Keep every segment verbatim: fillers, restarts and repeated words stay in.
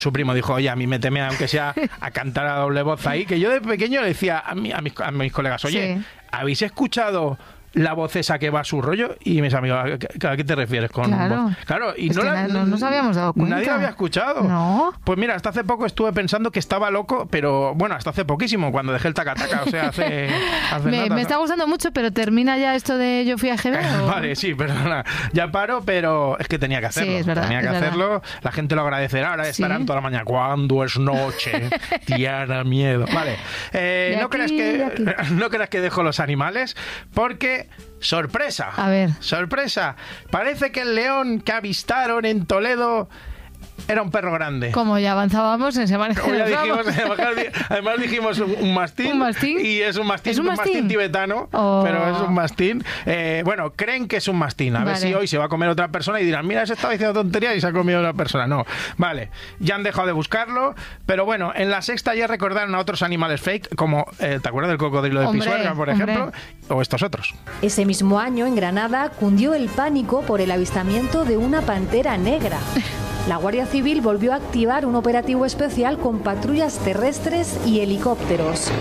Su primo dijo, oye, a mí méteme aunque sea a cantar a doble voz ahí, que yo de pequeño le decía a, mi, a, mis, a mis colegas, oye, sí. ¿habéis escuchado la voz esa que va a su rollo? Y mis amigos, ¿a qué te refieres con claro. voz? Claro, y es no, que la, no nos habíamos dado cuenta. Nadie lo había escuchado. No. Pues mira, hasta hace poco estuve pensando que estaba loco, pero bueno, hasta hace poquísimo, cuando dejé el tacataca, o sea, hace, hace me, nada. Me está gustando mucho, pero termina ya esto de Yo fui a G B. ¿o? Vale, sí, perdona, ya paro, pero es que tenía que hacerlo. Sí, es verdad, tenía que es hacerlo, verdad. La gente lo agradecerá, ahora ¿Sí? estarán toda la mañana, cuando es noche, Tiana, miedo. Vale, eh, no, aquí, creas que, no creas que dejo los animales, porque... ¡sorpresa! A ver. ¡Sorpresa! Parece que el león que avistaron en Toledo era un perro grande. Como ya avanzábamos en Semana Como ya dijimos, además dijimos un, un mastín. ¿Un mastín? Y es un mastín, ¿Es un mastín? un mastín tibetano, oh. pero es un mastín. Eh, bueno, creen que es un mastín. A vale. ver si hoy se va a comer otra persona y dirán, mira, se estaba diciendo tonterías y se ha comido otra persona. No, vale, ya han dejado de buscarlo, pero bueno, en La Sexta ya recordaron a otros animales fake, como, eh, ¿te acuerdas del cocodrilo de hombre, Pisuerga, por hombre. ejemplo? O estos otros. Ese mismo año, en Granada, cundió el pánico por el avistamiento de una pantera negra. La Guardia Civil volvió a activar un operativo especial con patrullas terrestres y helicópteros.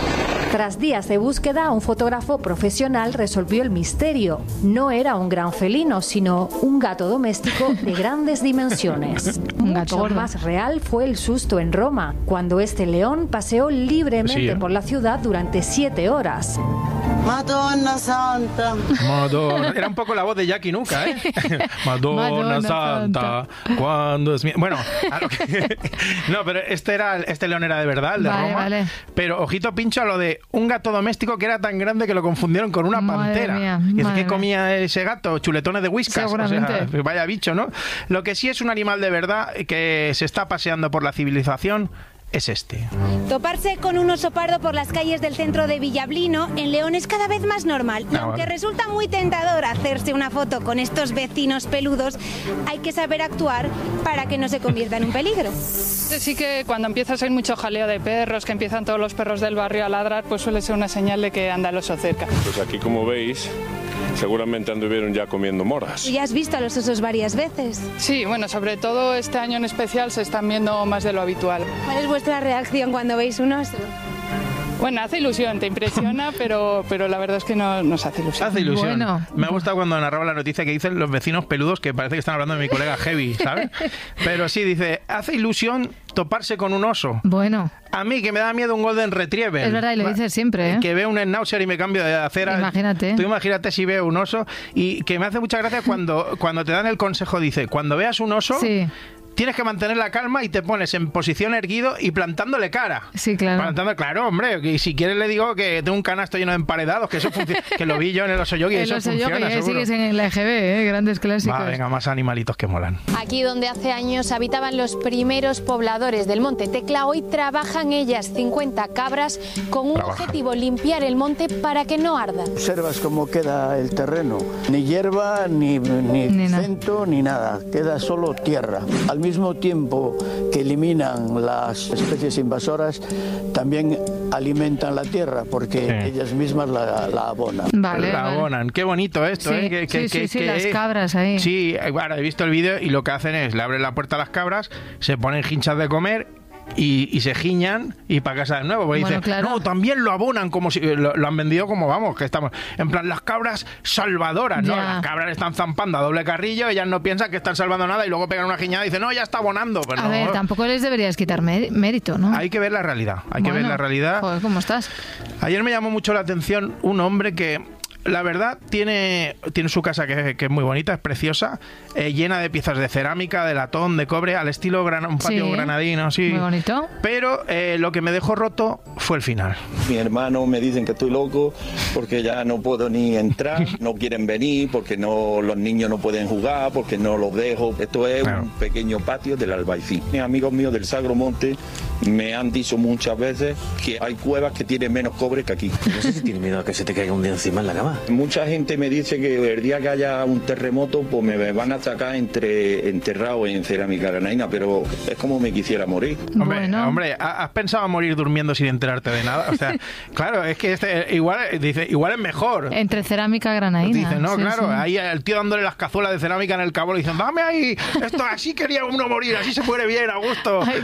Tras días de búsqueda, un fotógrafo profesional resolvió el misterio. No era un gran felino, sino un gato doméstico de grandes dimensiones. Un gato Mucho más real fue el susto en Roma, cuando este león paseó libremente sí, ¿eh? por la ciudad durante siete horas. Madonna Santa. Madonna. Era un poco la voz de Jackie Nuka, ¿eh? Madonna, Madonna Santa. Santa. Cuando es mi... Bueno, a lo que... no, pero este era este león era de verdad, el de vale, Roma. Vale. Pero ojito pincho a lo de un gato doméstico que era tan grande que lo confundieron con una madre pantera. Mía, y dice, ¿qué mía. comía ese gato? Chuletones de Whiskas. Seguramente. O sea, vaya bicho, ¿no? Lo que sí es un animal de verdad que se está paseando por la civilización es este. Toparse con un oso pardo por las calles del centro de Villablino en León es cada vez más normal. Y ah, aunque vale. resulta muy tentador hacerse una foto con estos vecinos peludos, hay que saber actuar para que no se convierta en un peligro. Sí que cuando empieza a ser mucho jaleo de perros, que empiezan todos los perros del barrio a ladrar, pues suele ser una señal de que anda el oso cerca. Pues aquí, como veis, seguramente anduvieron ya comiendo moras. ¿Tú ya has visto a los osos varias veces? Sí, bueno, sobre todo este año en especial se están viendo más de lo habitual. ¿Cuál es vuestra reacción cuando veis un oso? Bueno, hace ilusión, te impresiona, pero, pero la verdad es que no nos hace ilusión. Hace ilusión. Bueno. Me ha gustado cuando narraba la noticia que dicen los vecinos peludos, que parece que están hablando de mi colega Heavy, ¿sabes? Pero sí, dice, hace ilusión toparse con un oso. Bueno. A mí, que me da miedo un Golden Retriever. Es verdad, y lo dices siempre, ¿eh? Que veo un Schnauzer y me cambio de acera. Imagínate. Tú imagínate si veo un oso. Y que me hace mucha gracia cuando, cuando te dan el consejo, dice, cuando veas un oso... Sí. Tienes que mantener la calma y te pones en posición erguido y plantándole cara. Sí, claro. Plantando, claro, hombre. Y si quieres le digo que tengo un canasto lleno de emparedados, que eso funciona, que lo vi yo en el Oso Yogi, eso oso funciona, yogi, seguro. sigues en la E G B, ¿eh? Grandes clásicos. Va, venga, más animalitos que molan. Aquí donde hace años habitaban los primeros pobladores del Monte Tecla, hoy trabajan ellas cincuenta cabras con un Trabaja. objetivo, limpiar el monte para que no arda. Observas cómo queda el terreno, ni hierba, ni, ni, Ni nada. cento, ni nada, queda solo tierra. Al mismo tiempo que eliminan las especies invasoras, también alimentan la tierra porque Sí. ellas mismas la, la abonan. Vale, la vale. abonan. Qué bonito esto, Sí, ¿eh? Que, que, sí, sí, que, sí, que- las cabras ahí. Sí, ahora he visto el vídeo y lo que hacen es, le abren la puerta a las cabras, se ponen hinchas de comer y, y se giñan y para casa de nuevo. Porque Bueno, dicen, claro. no, también lo abonan como si lo, lo han vendido como vamos, que estamos. En plan, las cabras salvadoras, ¿no? Ya. Las cabras le están zampando a doble carrillo, ellas no piensan que están salvando nada y luego pegan una giñada y dicen, no, ya está abonando. Pero A no, ver, tampoco les deberías quitar mé- mérito, ¿no? hay que ver la realidad, hay que ver Bueno, la realidad. Joder, ¿cómo estás? Ayer me llamó mucho la atención un hombre que, la verdad, tiene, tiene su casa que, que es muy bonita, es preciosa, eh, llena de piezas de cerámica, de latón, de cobre, al estilo gran, un patio Sí, granadino, sí. muy bonito. Pero eh, lo que me dejó roto fue el final. Mi hermano me dicen que estoy loco porque ya no puedo ni entrar, no quieren venir porque no los niños no pueden jugar, porque no los dejo. Esto es Claro. un pequeño patio del Albaicín. Mis amigos míos del Sagromonte me han dicho muchas veces que hay cuevas que tienen menos cobre que aquí. No sé si tienes miedo a que se te caiga un día encima en la cama. más. Mucha gente me dice que el día que haya un terremoto, pues me van a sacar entre, enterrado en cerámica granaína, pero es como me quisiera morir. Hombre, Bueno. hombre, ¿has pensado morir durmiendo sin enterarte de nada? O sea, claro, es que este igual dice, igual es mejor. Entre cerámica granaína. Dice, no, sí, claro, sí. ahí el tío dándole las cazuelas de cerámica en el cabo, le dicen, dame ahí, esto así quería uno morir, así se muere bien, a gusto. Ay,